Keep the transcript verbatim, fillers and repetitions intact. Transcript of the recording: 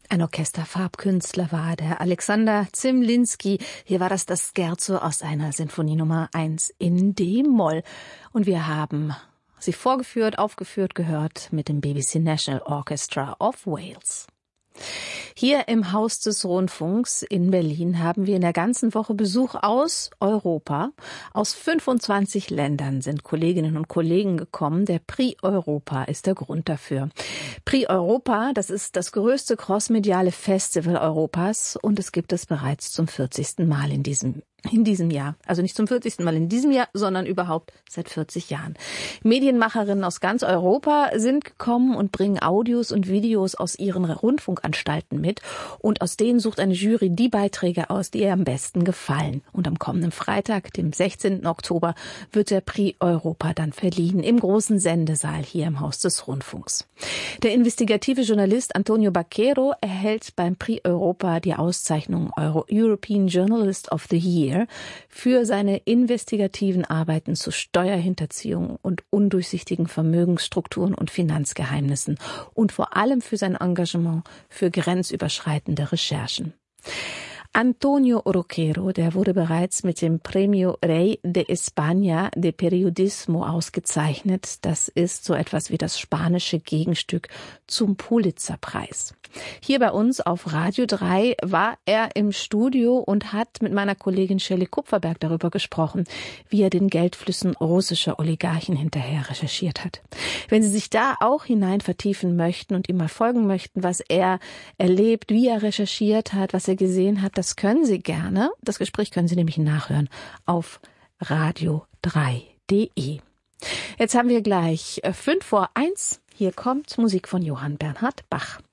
Ein Orchesterfarbkünstler war der Alexander Zemlinsky. Hier war das das Scherzo aus einer Sinfonie Nummer eins in D-Moll. Und wir haben sie vorgeführt, aufgeführt, gehört mit dem B B C National Orchestra of Wales. Hier im Haus des Rundfunks in Berlin haben wir in der ganzen Woche Besuch aus Europa. Aus fünfundzwanzig Ländern sind Kolleginnen und Kollegen gekommen. Der Prix Europa ist der Grund dafür. Prix Europa, das ist das größte crossmediale Festival Europas und es gibt es bereits zum vierzigsten Mal in diesem In diesem Jahr. Also nicht zum vierzigsten Mal in diesem Jahr, sondern überhaupt seit vierzig Jahren. Medienmacherinnen aus ganz Europa sind gekommen und bringen Audios und Videos aus ihren Rundfunkanstalten mit. Und aus denen sucht eine Jury die Beiträge aus, die ihr am besten gefallen. Und am kommenden Freitag, dem sechzehnten Oktober, wird der Prix Europa dann verliehen im großen Sendesaal hier im Haus des Rundfunks. Der investigative Journalist Antonio Baquero erhält beim Prix Europa die Auszeichnung Euro- European Journalist of the Year für seine investigativen Arbeiten zu Steuerhinterziehung und undurchsichtigen Vermögensstrukturen und Finanzgeheimnissen und vor allem für sein Engagement für grenzüberschreitende Recherchen. Antonio Roquero, der wurde bereits mit dem Premio Rey de España de Periodismo ausgezeichnet. Das ist so etwas wie das spanische Gegenstück zum Pulitzerpreis. Hier bei uns auf Radio drei war er im Studio und hat mit meiner Kollegin Shelley Kupferberg darüber gesprochen, wie er den Geldflüssen russischer Oligarchen hinterher recherchiert hat. Wenn Sie sich da auch hinein vertiefen möchten und ihm mal folgen möchten, was er erlebt, wie er recherchiert hat, was er gesehen hat, das können Sie gerne. Das Gespräch können Sie nämlich nachhören auf radio drei punkt de. Jetzt haben wir gleich fünf vor eins. Hier kommt Musik von Johann Bernhard Bach.